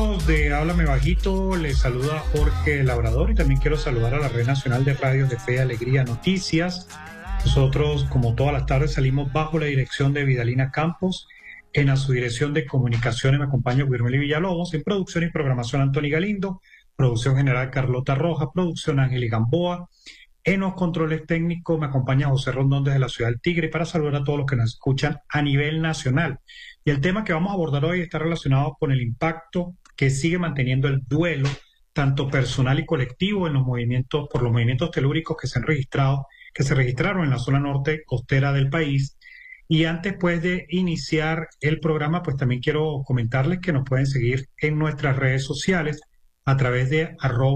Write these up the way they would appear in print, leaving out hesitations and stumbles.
Amigos de Háblame Bajito, les saluda Jorge Labrador y también quiero saludar a la Red Nacional de Radios de Fe y Alegría Noticias. Nosotros, como todas las tardes, salimos bajo la dirección de Vidalina Campos. En su dirección de comunicaciones me acompaña Guillermo Villalobos, en producción y programación Anthony Galindo, producción general Carlota Rojas, producción Ángel Gamboa. En los controles técnicos me acompaña José Rondón desde la ciudad del Tigre, para saludar a todos los que nos escuchan a nivel nacional. Y el tema que vamos a abordar hoy está relacionado con el impacto que sigue manteniendo el duelo, tanto personal y colectivo, en los movimientos, por los movimientos telúricos que se registraron en la zona norte costera del país. Y antes, pues, de iniciar el programa, pues también quiero comentarles que nos pueden seguir en nuestras redes sociales a través de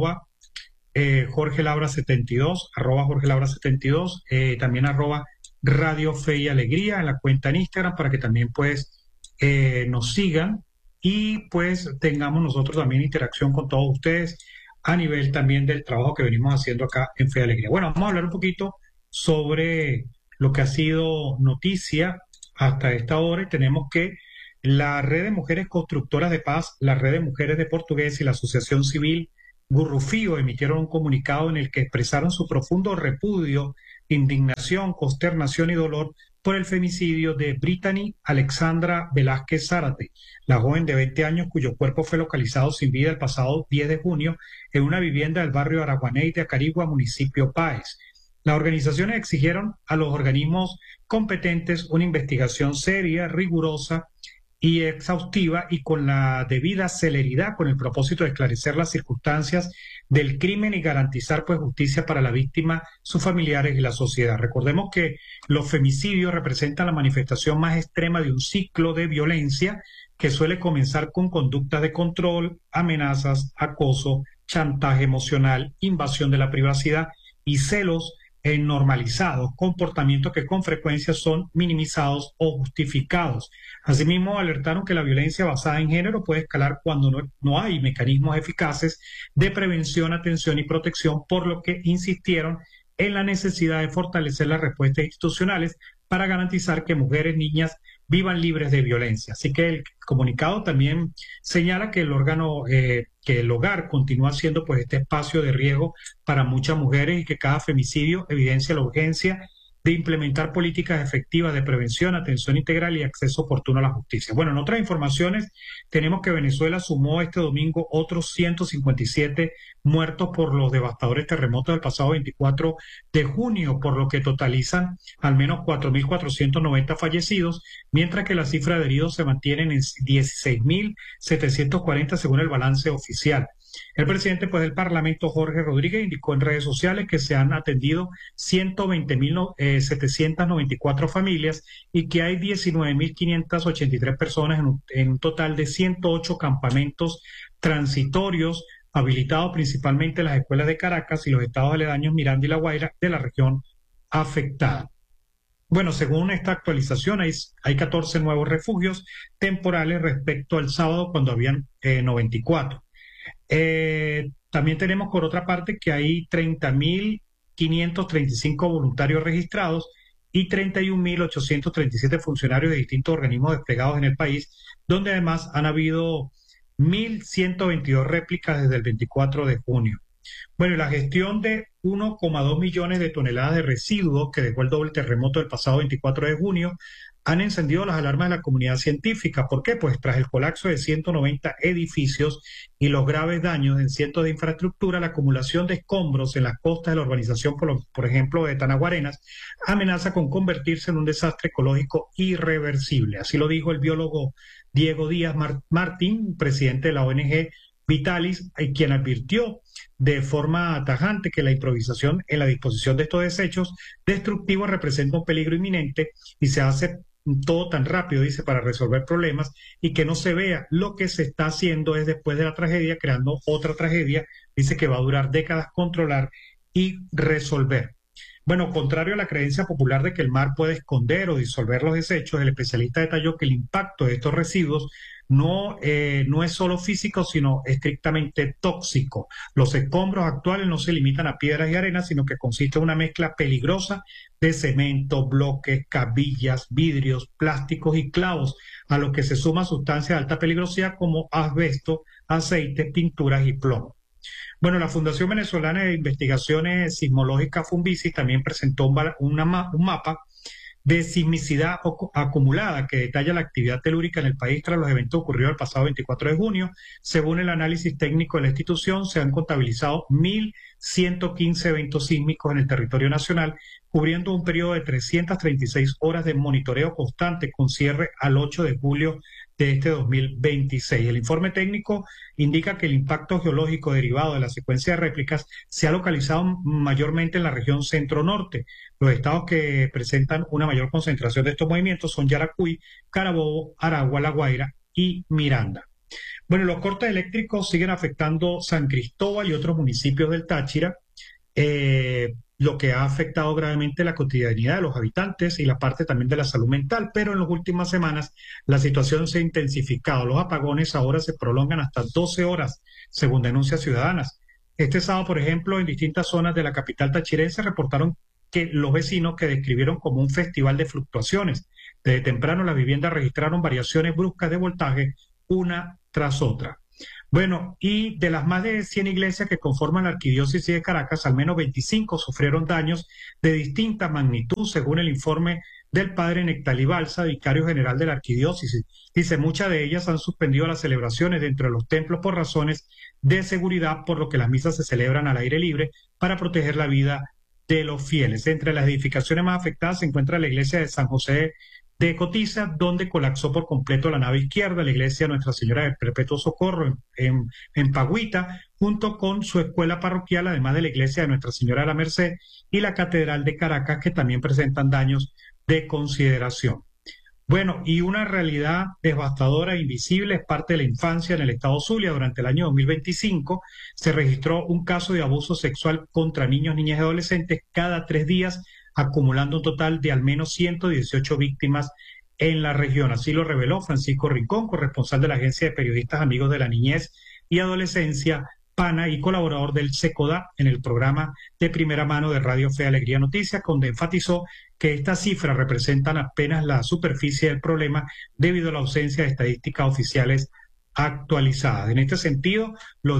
Jorge Labra 72, Jorge Labra 72, también Radio Fe y Alegría en la cuenta en Instagram, para que también pues nos sigan y pues tengamos nosotros también interacción con todos ustedes a nivel también del trabajo que venimos haciendo acá en Fe y Alegría. Bueno, vamos a hablar un poquito sobre lo que ha sido noticia hasta esta hora, y tenemos que la Red de Mujeres Constructoras de Paz, la Red de Mujeres de Portugués y la Asociación Civil Gurrufío emitieron un comunicado en el que expresaron su profundo repudio, indignación, consternación y dolor por el femicidio de Brittany Alexandra Velázquez Zárate, la joven de 20 años cuyo cuerpo fue localizado sin vida el pasado 10 de junio en una vivienda del barrio Araguaney de Acarigua, municipio Páez. Las organizaciones exigieron a los organismos competentes una investigación seria, rigurosa y exhaustiva y con la debida celeridad, con el propósito de esclarecer las circunstancias del crimen y garantizar pues justicia para la víctima, sus familiares y la sociedad. Recordemos que los femicidios representan la manifestación más extrema de un ciclo de violencia que suele comenzar con conductas de control, amenazas, acoso, chantaje emocional, invasión de la privacidad y celos normalizados, comportamientos que con frecuencia son minimizados o justificados. Asimismo, alertaron que la violencia basada en género puede escalar cuando no hay mecanismos eficaces de prevención, atención y protección, por lo que insistieron en la necesidad de fortalecer las respuestas institucionales para garantizar que mujeres, niñas vivan libres de violencia. Así que el comunicado también señala que que el hogar continúa siendo pues este espacio de riesgo para muchas mujeres y que cada femicidio evidencia la urgencia de implementar políticas efectivas de prevención, atención integral y acceso oportuno a la justicia. Bueno, en otras informaciones tenemos que Venezuela sumó este domingo otros 157 muertos por los devastadores terremotos del pasado 24 de junio, por lo que totalizan al menos 4.490 fallecidos, mientras que la cifra de heridos se mantiene en 16.740 según el balance oficial. El presidente pues, del Parlamento, Jorge Rodríguez, indicó en redes sociales que se han atendido 120.794 familias y que hay 19.583 personas en un total de 108 campamentos transitorios habilitados principalmente en las escuelas de Caracas y los estados aledaños Miranda y La Guaira de la región afectada. Bueno, según esta actualización, hay 14 nuevos refugios temporales respecto al sábado, cuando habían 94. También tenemos por otra parte que hay 30.535 voluntarios registrados y 31.837 funcionarios de distintos organismos desplegados en el país, donde además han habido 1.122 réplicas desde el 24 de junio. Bueno, y la gestión de 1,2 millones de toneladas de residuos que dejó el doble terremoto del pasado 24 de junio han encendido las alarmas de la comunidad científica. ¿Por qué? Pues tras el colapso de 190 edificios y los graves daños en cientos de infraestructura, la acumulación de escombros en las costas de la urbanización, por ejemplo, de Tanaguarenas, amenaza con convertirse en un desastre ecológico irreversible. Así lo dijo el biólogo Diego Díaz Martín, presidente de la ONG Vitalis, quien advirtió de forma tajante que la improvisación en la disposición de estos desechos destructivos representa un peligro inminente y se hace todo tan rápido, dice, para resolver problemas, y que no se vea lo que se está haciendo es después de la tragedia, creando otra tragedia. Dice que va a durar décadas controlar y resolver. Bueno, contrario a la creencia popular de que el mar puede esconder o disolver los desechos, el especialista detalló que el impacto de estos residuos no es solo físico, sino estrictamente tóxico. Los escombros actuales no se limitan a piedras y arena, sino que consiste en una mezcla peligrosa de cemento, bloques, cabillas, vidrios, plásticos y clavos, a los que se suman sustancias de alta peligrosidad como asbesto, aceites, pinturas y plomo. Bueno, la Fundación Venezolana de Investigaciones Sismológicas Funvisis también presentó un mapa de sismicidad acumulada que detalla la actividad telúrica en el país tras los eventos ocurridos el pasado 24 de junio. Según el análisis técnico de la institución, se han contabilizado 1.115 eventos sísmicos en el territorio nacional, cubriendo un periodo de 336 horas de monitoreo constante con cierre al 8 de julio de este 2026. El informe técnico indica que el impacto geológico derivado de la secuencia de réplicas se ha localizado mayormente en la región centro-norte. Los estados que presentan una mayor concentración de estos movimientos son Yaracuy, Carabobo, Aragua, La Guaira y Miranda. Bueno, los cortes eléctricos siguen afectando San Cristóbal y otros municipios del Táchira, lo que ha afectado gravemente la cotidianidad de los habitantes y la parte también de la salud mental, pero en las últimas semanas la situación se ha intensificado. Los apagones ahora se prolongan hasta 12 horas, según denuncias ciudadanas. Este sábado, por ejemplo, en distintas zonas de la capital tachirense reportaron que los vecinos que describieron como un festival de fluctuaciones. Desde temprano las viviendas registraron variaciones bruscas de voltaje una tras otra. Bueno, y de las más de 100 iglesias que conforman la Arquidiócesis de Caracas, al menos 25 sufrieron daños de distinta magnitud, según el informe del padre Nectalí Balsa, vicario general de la Arquidiócesis. Dice, muchas de ellas han suspendido las celebraciones dentro de los templos por razones de seguridad, por lo que las misas se celebran al aire libre para proteger la vida de los fieles. Entre las edificaciones más afectadas se encuentra la iglesia de San José de Cotiza, donde colapsó por completo la nave izquierda, la iglesia Nuestra Señora del Perpetuo Socorro en Pagüita, junto con su escuela parroquial, además de la iglesia de Nuestra Señora de la Merced y la Catedral de Caracas, que también presentan daños de consideración. Bueno, y una realidad devastadora e invisible es parte de la infancia en el estado Zulia. Durante el año 2025 se registró un caso de abuso sexual contra niños, niñas y adolescentes cada 3 días, acumulando un total de al menos 118 víctimas en la región. Así lo reveló Francisco Rincón, corresponsal de la Agencia de Periodistas Amigos de la Niñez y Adolescencia, PANA, y colaborador del SECODA en el programa de primera mano de Radio Fe y Alegría Noticias, donde enfatizó que estas cifras representan apenas la superficie del problema debido a la ausencia de estadísticas oficiales actualizadas. En este sentido, los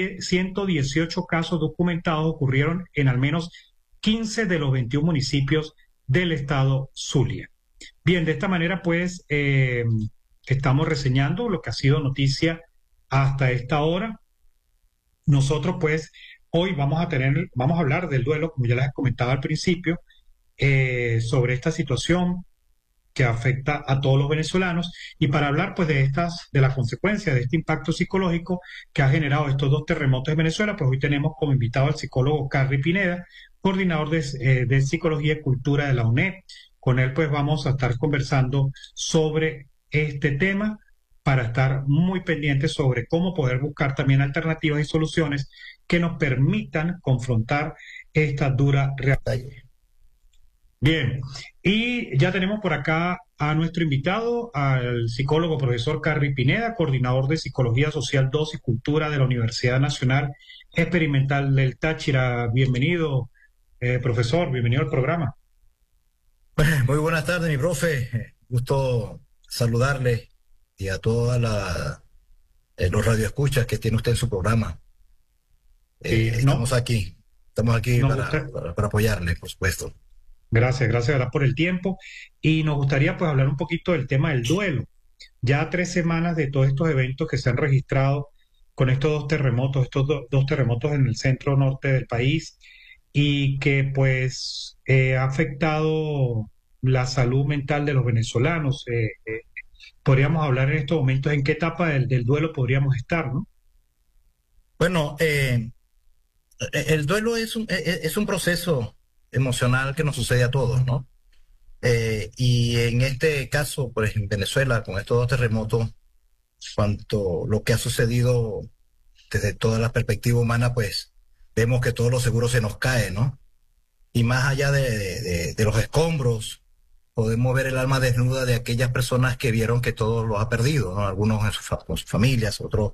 118 casos documentados ocurrieron en al menos 15 de los 21 municipios del estado Zulia. Bien, de esta manera pues estamos reseñando lo que ha sido noticia hasta esta hora. Nosotros pues hoy vamos a hablar del duelo, como ya les comentaba al principio, sobre esta situación que afecta a todos los venezolanos, y para hablar pues de la consecuencia de este impacto psicológico que ha generado estos 2 terremotos en Venezuela, pues hoy tenemos como invitado al psicólogo Carry Pineda, coordinador de Psicología y Cultura de la UNED. Con él pues vamos a estar conversando sobre este tema para estar muy pendientes sobre cómo poder buscar también alternativas y soluciones que nos permitan confrontar esta dura realidad. Bien, y ya tenemos por acá a nuestro invitado, al psicólogo profesor Carry Pineda, coordinador de Psicología Social 2 y Cultura de la Universidad Nacional Experimental del Táchira. Bienvenido, profesor, bienvenido al programa. Muy buenas tardes, mi profe. Gusto saludarle y a todos los radioescuchas que tiene usted en su programa. Estamos aquí para apoyarle, por supuesto. Gracias ¿verdad? Por el tiempo. Y nos gustaría pues hablar un poquito del tema del duelo. Ya 3 semanas de todos estos eventos que se han registrado con estos 2 terremotos, dos terremotos en el centro norte del país, y que pues ha afectado la salud mental de los venezolanos. Podríamos hablar en estos momentos en qué etapa del duelo podríamos estar, ¿no? Bueno, el duelo es un proceso emocional que nos sucede a todos, ¿no? Y en este caso, pues en Venezuela, con estos 2 terremotos, cuanto lo que ha sucedido desde toda la perspectiva humana, pues vemos que todo lo seguro se nos cae, ¿no? Y más allá de los escombros, podemos ver el alma desnuda de aquellas personas que vieron que todo lo ha perdido, ¿no? Algunos con sus familias, otros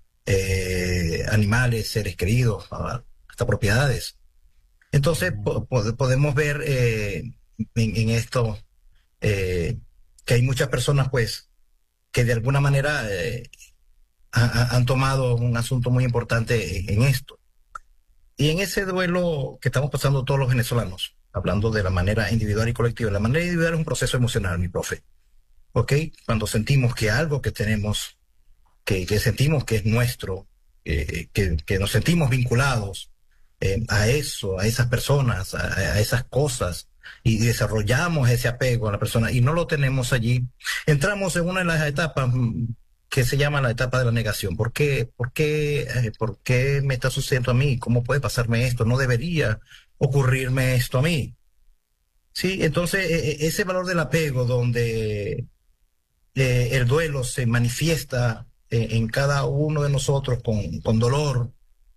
animales, seres queridos, hasta propiedades. Entonces podemos ver en esto que hay muchas personas pues que de alguna manera han tomado un asunto muy importante en esto. Y en ese duelo que estamos pasando todos los venezolanos, hablando de la manera individual y colectiva, la manera individual es un proceso emocional, mi profe. ¿Ok? Cuando sentimos que algo que tenemos, que sentimos que es nuestro, que nos sentimos vinculados a eso, a esas personas, a esas cosas, y desarrollamos ese apego a la persona y no lo tenemos allí, entramos en una de las etapas que se llama la etapa de la negación. ¿Por qué me está sucediendo a mí? ¿Cómo puede pasarme esto? No debería ocurrirme esto a mí. Sí, entonces ese valor del apego donde el duelo se manifiesta en cada uno de nosotros con dolor,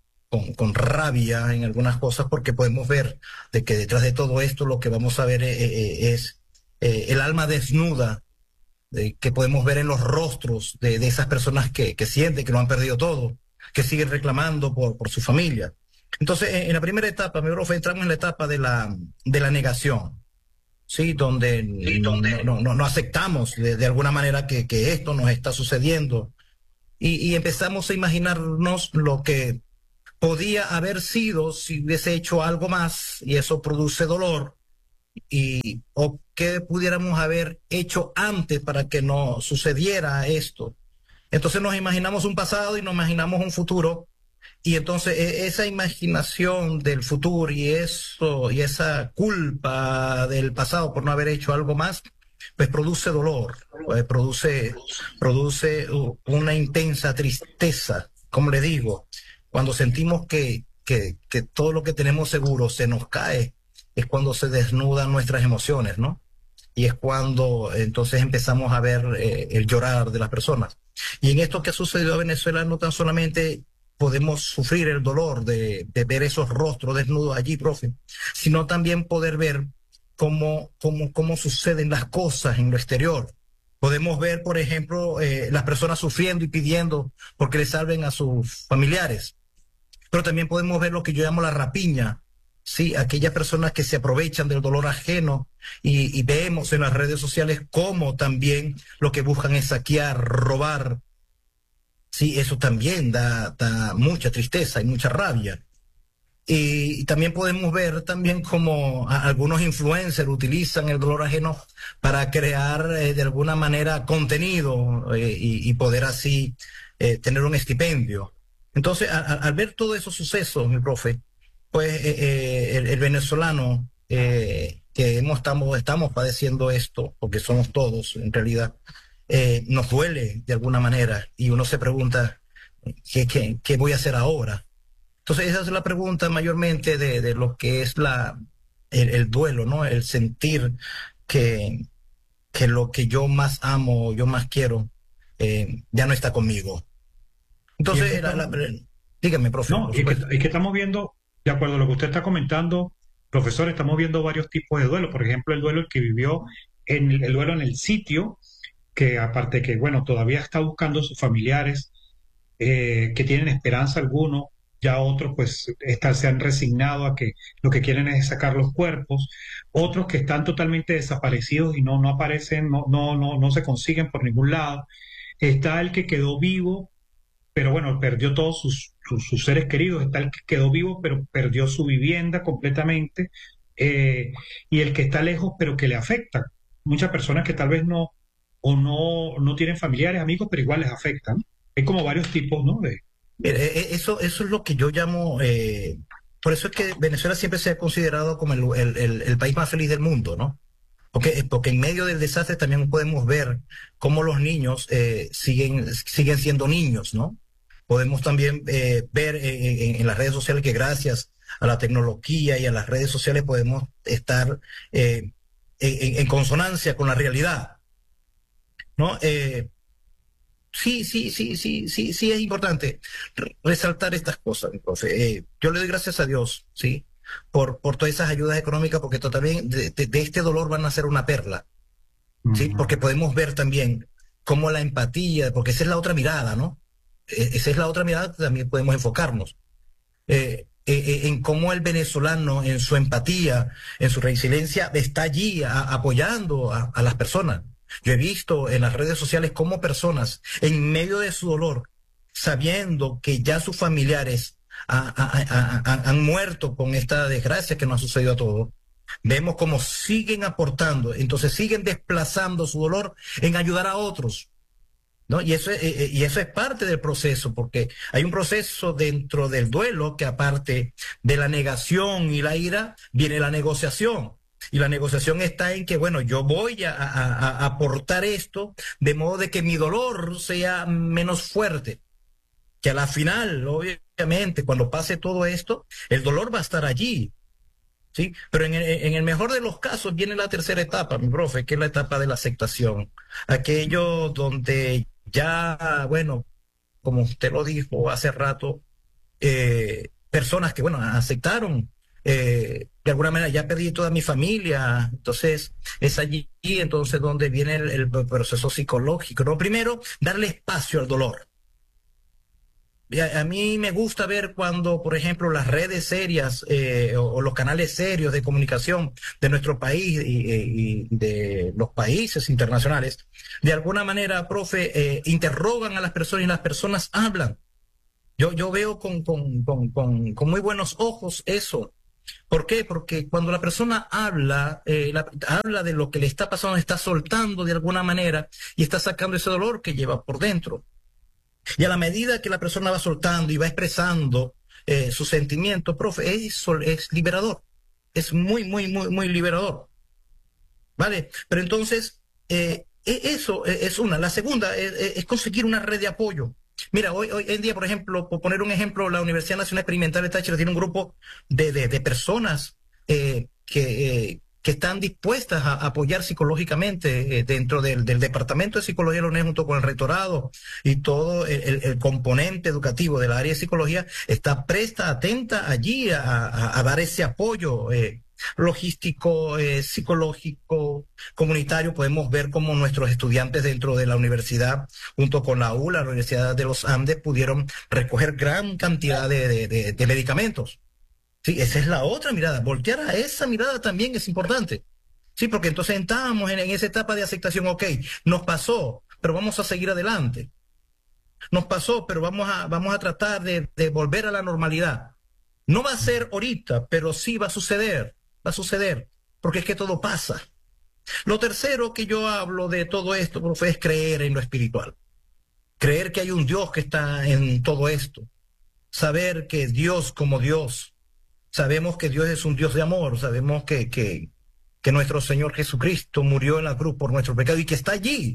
rabia en algunas cosas, porque podemos ver de que detrás de todo esto lo que vamos a ver es el alma desnuda que podemos ver en los rostros de esas personas que sienten que lo han perdido todo, que siguen reclamando por su familia. Entonces, en la primera etapa, mi profe, entramos en la etapa de la negación, ¿sí? Donde no aceptamos de alguna manera que esto nos está sucediendo y empezamos a imaginarnos lo que podía haber sido si hubiese hecho algo más y eso produce dolor o qué pudiéramos haber hecho antes para que no sucediera esto. Entonces nos imaginamos un pasado y nos imaginamos un futuro y entonces esa imaginación del futuro y eso y esa culpa del pasado por no haber hecho algo más, pues produce dolor, pues produce una intensa tristeza, como le digo, cuando sentimos que todo lo que tenemos seguro se nos cae, es cuando se desnudan nuestras emociones, ¿no? Y es cuando entonces empezamos a ver el llorar de las personas. Y en esto que ha sucedido a Venezuela, no tan solamente podemos sufrir el dolor de ver esos rostros desnudos allí, profe, sino también poder ver cómo suceden las cosas en lo exterior. Podemos ver, por ejemplo, las personas sufriendo y pidiendo porque les salven a sus familiares. Pero también podemos ver lo que yo llamo la rapiña, ¿sí? Aquellas personas que se aprovechan del dolor ajeno y vemos en las redes sociales cómo también lo que buscan es saquear, robar. Sí, eso también da mucha tristeza y mucha rabia. Y también podemos ver también cómo algunos influencers utilizan el dolor ajeno para crear de alguna manera contenido y poder así tener un estipendio. Entonces, al ver todos esos sucesos, mi profe, pues el venezolano que estamos padeciendo esto, porque somos todos en realidad, nos duele de alguna manera y uno se pregunta, ¿qué voy a hacer ahora? Entonces esa es la pregunta mayormente de lo que es el duelo, ¿no? El sentir que lo que yo más amo, yo más quiero, ya no está conmigo. Entonces, dígame, profe. No, es que estamos viendo, de acuerdo a lo que usted está comentando, profesor, estamos viendo varios tipos de duelo. Por ejemplo, el duelo que vivió el duelo en el sitio, que aparte que, bueno, todavía está buscando a sus familiares, que tienen esperanza alguno, ya otros pues se han resignado a que lo que quieren es sacar los cuerpos, otros que están totalmente desaparecidos y no aparecen, no se consiguen por ningún lado. Está el que quedó vivo, pero bueno, perdió todos sus seres queridos. Está el que quedó vivo, pero perdió su vivienda completamente. Y el que está lejos, pero que le afecta. Muchas personas que tal vez no tienen familiares, amigos, pero igual les afectan. Hay como varios tipos, ¿no? Mire, eso es lo que yo llamo, por eso es que Venezuela siempre se ha considerado como el país más feliz del mundo, ¿no? Porque en medio del desastre también podemos ver cómo los niños siguen siendo niños, ¿no? Podemos también ver en las redes sociales que gracias a la tecnología y a las redes sociales podemos estar en consonancia con la realidad, ¿no? Sí, es importante resaltar estas cosas, profe. Yo le doy gracias a Dios, ¿sí? por todas esas ayudas económicas, porque también de este dolor van a hacer una perla, ¿sí? Porque podemos ver también cómo la empatía, porque esa es la otra mirada, ¿no? Esa es la otra mirada que también podemos enfocarnos. En cómo el venezolano, en su empatía, en su resiliencia, está allí apoyando a las personas. Yo he visto en las redes sociales cómo personas, en medio de su dolor, sabiendo que ya sus familiares han muerto con esta desgracia que nos ha sucedido a todos, vemos cómo siguen aportando, entonces siguen desplazando su dolor en ayudar a otros, ¿no? Y eso es parte del proceso, porque hay un proceso dentro del duelo que, aparte de la negación y la ira, viene la negociación. Y la negociación está en que, bueno, yo voy a aportar esto de modo de que mi dolor sea menos fuerte, que a la final, obviamente, cuando pase todo esto, el dolor va a estar allí, ¿sí? Pero en el mejor de los casos viene la tercera etapa, mi profe, que es la etapa de la aceptación. Aquello donde ya, bueno, como usted lo dijo hace rato, personas que, bueno, aceptaron, de alguna manera ya perdí toda mi familia, entonces es allí entonces donde viene el proceso psicológico, ¿no? Primero, darle espacio al dolor. A mí me gusta ver cuando, por ejemplo, las redes serias o los canales serios de comunicación de nuestro país y de los países internacionales, de alguna manera, profe, interrogan a las personas y las personas hablan. Yo veo con muy buenos ojos eso. ¿Por qué? Porque cuando la persona habla, habla de lo que le está pasando, está soltando de alguna manera y está sacando ese dolor que lleva por dentro. Y a la medida que la persona va soltando y va expresando sus sentimientos, profe, eso es liberador. Es muy liberador. ¿Vale? Pero entonces, eso es una. La segunda es conseguir una red de apoyo. Mira, hoy en día, por ejemplo, por poner un ejemplo, la Universidad Nacional Experimental de Táchira tiene un grupo de personas que están dispuestas a apoyar psicológicamente dentro del Departamento de Psicología de la UNED, junto con el rectorado y todo el componente educativo del área de psicología, está presta, atenta allí a dar ese apoyo logístico, psicológico, comunitario. Podemos ver cómo nuestros estudiantes dentro de la universidad, junto con la ULA, la Universidad de los Andes, pudieron recoger gran cantidad de medicamentos. Sí, esa es la otra mirada. Voltear a esa mirada también es importante. Sí, porque entonces entramos en esa etapa de aceptación. Ok, nos pasó, pero vamos a seguir adelante. Nos pasó, pero vamos a tratar de volver a la normalidad. No va a ser ahorita, pero sí va a suceder. Va a suceder, porque es que todo pasa. Lo tercero que yo hablo de todo esto, profe, es creer en lo espiritual. Creer que hay un Dios que está en todo esto. Saber que Dios como Dios. Sabemos que Dios es un Dios de amor, sabemos que nuestro Señor Jesucristo murió en la cruz por nuestro pecado y que está allí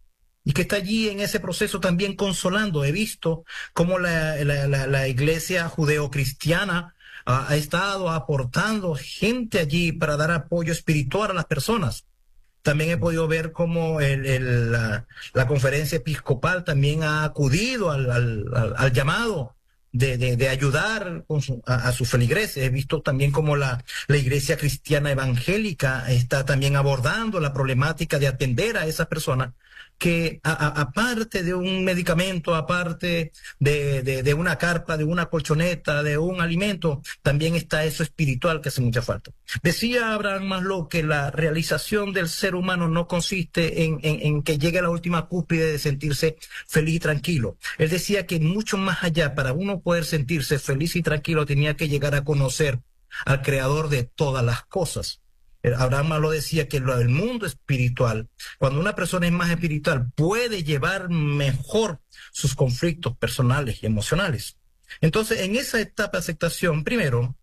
en ese proceso también consolando. He visto cómo la iglesia judeocristiana ha estado aportando gente allí para dar apoyo espiritual a las personas. También he podido ver cómo la conferencia episcopal también ha acudido al llamado de ayudar a sus feligreses. He visto también cómo la iglesia cristiana evangélica está también abordando la problemática de atender a esas personas que aparte de un medicamento, aparte de una carpa, de una colchoneta, de un alimento, también está eso espiritual que hace mucha falta. Decía Abraham Maslow que la realización del ser humano no consiste en que llegue a la última cúspide de sentirse feliz y tranquilo. Él decía que mucho más allá, para uno poder sentirse feliz y tranquilo, tenía que llegar a conocer al creador de todas las cosas. Abraham Maslow decía que el mundo espiritual, cuando una persona es más espiritual, puede llevar mejor sus conflictos personales y emocionales. Entonces, en esa etapa de aceptación, primero,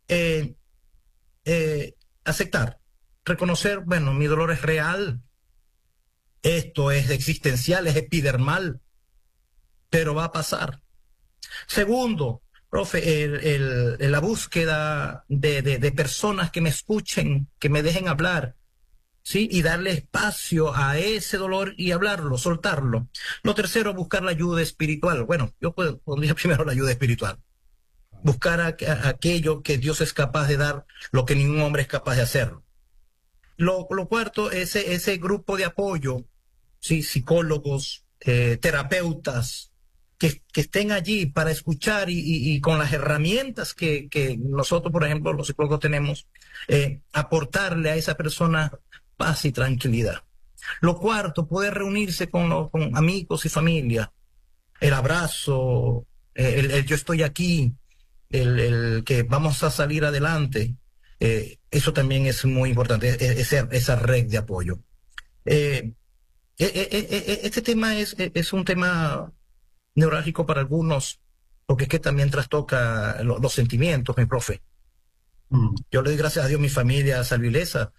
aceptar, reconocer, bueno, mi dolor es real, esto es existencial, es epidermal, pero va a pasar. Segundo, profe, la búsqueda de personas que me escuchen, que me dejen hablar, ¿sí? Y darle espacio a ese dolor y hablarlo, soltarlo. Lo tercero, buscar la ayuda espiritual. Bueno, yo pondría primero la ayuda espiritual. buscar aquello que Dios es capaz de dar, lo que ningún hombre es capaz de hacer. Lo cuarto, ese grupo de apoyo, ¿sí? Psicólogos, terapeutas, que estén allí para escuchar y con las herramientas que nosotros, por ejemplo, los psicólogos tenemos, aportarle a esa persona paz y tranquilidad. Lo cuarto, poder reunirse con amigos y familia, el abrazo, el yo estoy aquí, el que vamos a salir adelante. Eso también es muy importante, esa red de apoyo. Este tema es un tema neurálgico para algunos, porque es que también trastoca los sentimientos, mi profe. Yo le doy gracias a Dios, mi familia salió ilesa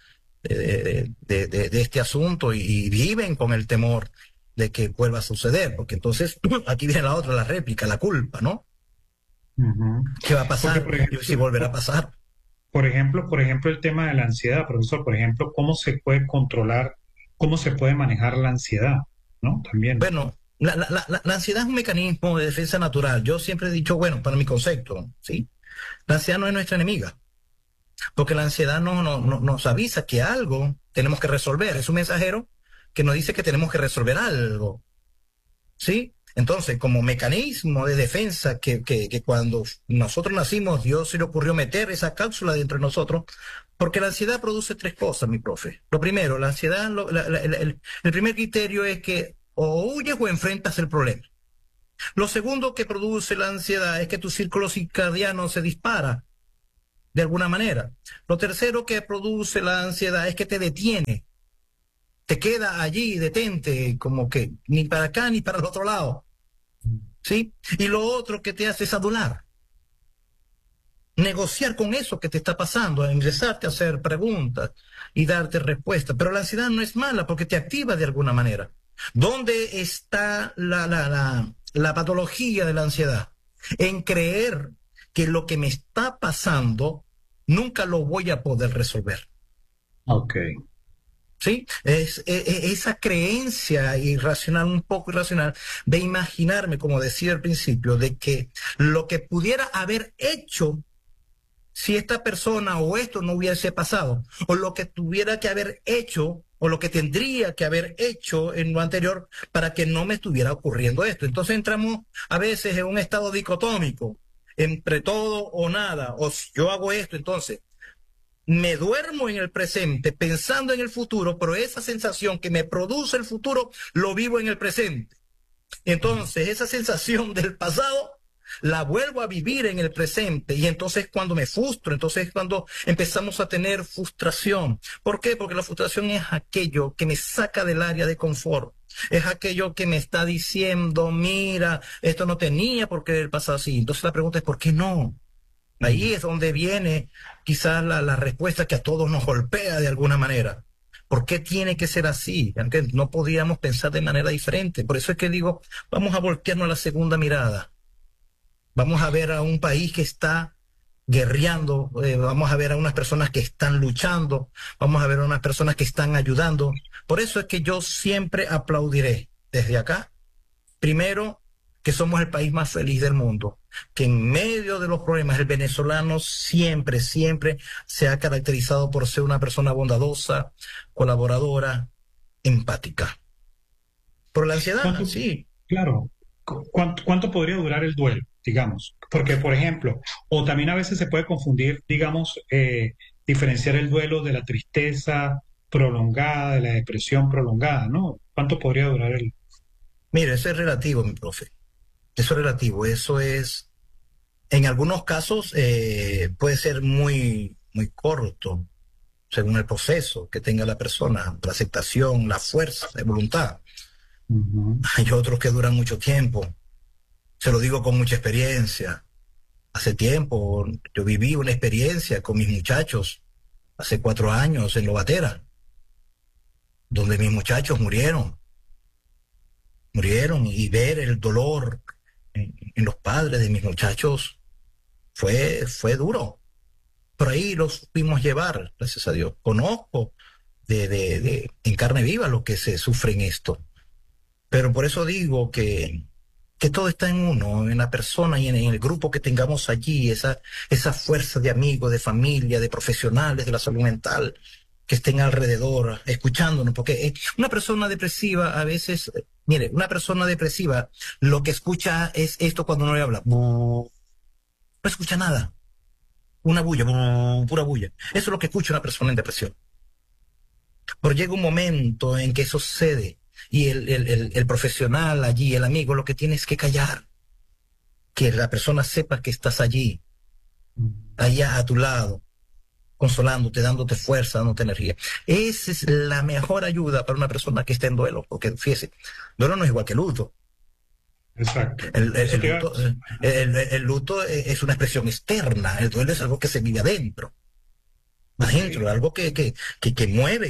de este asunto y viven con el temor de que vuelva a suceder, porque entonces aquí viene la otra, la réplica, la culpa, ¿no? ¿Qué va a pasar? Porque, por ejemplo, Si volverá a pasar. por ejemplo, el tema de la ansiedad, profesor, por ejemplo, ¿cómo se puede controlar, cómo se puede manejar la ansiedad, ¿no? También. Bueno, la ansiedad es un mecanismo de defensa natural. Yo siempre he dicho, bueno, para mi concepto, ¿sí? La ansiedad no es nuestra enemiga, porque la ansiedad nos avisa que algo tenemos que resolver. Es un mensajero que nos dice que tenemos que resolver algo, ¿sí? Entonces, como mecanismo de defensa, que cuando nosotros nacimos, Dios se le ocurrió meter esa cápsula dentro de nosotros, porque la ansiedad produce tres cosas, mi profe. Lo primero, la ansiedad, el primer criterio es que o huyes o enfrentas el problema. Lo segundo que produce la ansiedad es que tu círculo circadiano se dispara de alguna manera. Lo tercero que produce la ansiedad es que te detiene, te queda allí, detente, como que ni para acá ni para el otro lado, ¿sí? Y lo otro que te hace es adular, negociar con eso que te está pasando, ingresarte a hacer preguntas y darte respuestas. Pero la ansiedad no es mala porque te activa de alguna manera. ¿Dónde está la patología de la ansiedad? En creer que lo que me está pasando nunca lo voy a poder resolver. Ok. ¿Sí? Esa creencia irracional, un poco irracional, de imaginarme, como decía al principio, de que lo que pudiera haber hecho si esta persona o esto no hubiese pasado, o lo que tuviera que haber hecho, o lo que tendría que haber hecho en lo anterior para que no me estuviera ocurriendo esto. Entonces entramos a veces en un estado dicotómico, entre todo o nada, o si yo hago esto, entonces me duermo en el presente pensando en el futuro, pero esa sensación que me produce el futuro lo vivo en el presente. Entonces esa sensación del pasado la vuelvo a vivir en el presente y entonces cuando me frustro, entonces cuando empezamos a tener frustración. ¿Por qué? Porque la frustración es aquello que me saca del área de confort. Es aquello que me está diciendo, mira, esto no tenía por qué haber pasado así. Entonces la pregunta es, ¿por qué no? Ahí es donde viene quizás la respuesta que a todos nos golpea de alguna manera. ¿Por qué tiene que ser así? Aunque no podíamos pensar de manera diferente. Por eso es que digo, vamos a voltearnos a la segunda mirada. Vamos a ver a un país que está guerreando, vamos a ver a unas personas que están luchando, vamos a ver a unas personas que están ayudando. Por eso es que yo siempre aplaudiré desde acá, primero, que somos el país más feliz del mundo, que en medio de los problemas el venezolano siempre, siempre se ha caracterizado por ser una persona bondadosa, colaboradora, empática. Por la ansiedad, sí. Claro. ¿Cuánto podría durar el duelo, digamos? Porque, por ejemplo, o también a veces se puede confundir, digamos, diferenciar el duelo de la tristeza prolongada, de la depresión prolongada, ¿no? ¿Cuánto podría durar el... Mire, eso es relativo, mi profe. Eso es relativo. Eso es, en algunos casos, puede ser muy, muy corto, según el proceso que tenga la persona, la aceptación, la fuerza de voluntad. Hay otros que duran mucho tiempo. Se lo digo con mucha experiencia. Hace tiempo yo viví una experiencia con mis muchachos, hace 4 años en Lobatera, donde mis muchachos murieron y ver el dolor en los padres de mis muchachos fue duro. Por ahí los supimos llevar, gracias a Dios. Conozco en carne viva lo que se sufre en esto. Pero por eso digo que que todo está en uno, en la persona y en el grupo que tengamos allí, esa fuerza de amigos, de familia, de profesionales de la salud mental que estén alrededor, escuchándonos, porque una persona depresiva a veces, mire, una persona depresiva lo que escucha es esto cuando uno le habla, no escucha nada, una bulla, pura bulla. Eso es lo que escucha una persona en depresión. Pero llega un momento en que eso sucede y el profesional allí, el amigo, lo que tiene es que callar, que la persona sepa que estás allí, allá a tu lado, consolándote, dándote fuerza, dándote energía. Esa es la mejor ayuda para una persona que está en duelo, porque fíjese, duelo no es igual que luto. Exacto. El luto es una expresión externa, el duelo es algo que se vive adentro, Sí. algo que mueve,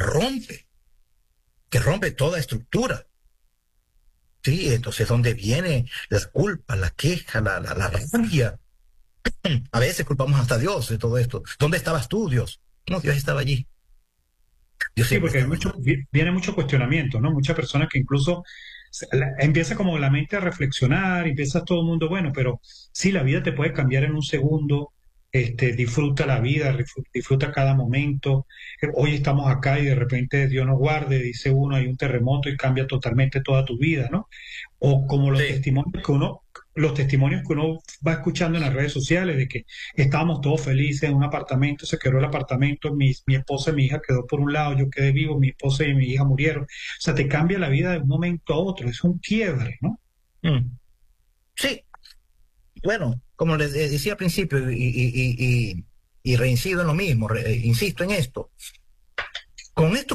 que rompe toda estructura. Sí, entonces, ¿dónde viene la culpa, la queja, la rabia? A veces culpamos hasta a Dios de todo esto. ¿Dónde estabas tú, Dios? No, Dios estaba allí. Dios Sí, siempre porque hay estaba allí. viene mucho cuestionamiento, ¿no? Muchas personas que incluso empieza como la mente a reflexionar, empieza todo el mundo, bueno, pero sí, la vida te puede cambiar en un segundo, disfruta la vida, disfruta cada momento. Hoy estamos acá y de repente Dios nos guarde, dice uno, hay un terremoto y cambia totalmente toda tu vida, ¿no? O como Sí, los testimonios que uno va escuchando en las redes sociales de que estábamos todos felices en un apartamento, se quebró el apartamento, mi esposa y mi hija quedó por un lado, yo quedé vivo, mi esposa y mi hija murieron. O sea, te cambia la vida de un momento a otro, es un quiebre, ¿no? mm, sí. Bueno, como les decía al principio, y reincido en lo mismo, insisto en esto. Con esto